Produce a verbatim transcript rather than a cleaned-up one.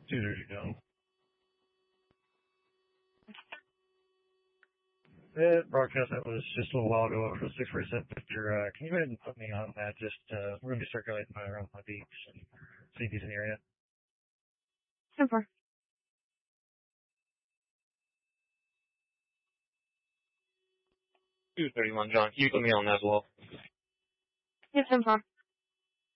Two there to go. That broadcast that was just a little while ago for the six forty-seven picture. Uh, can you go ahead and put me on that? Just, uh, we're going to be circulating around my beats and see if he's in the area. ten four. two thirty-one, John. Can you put me on that as well? Yes, ten four.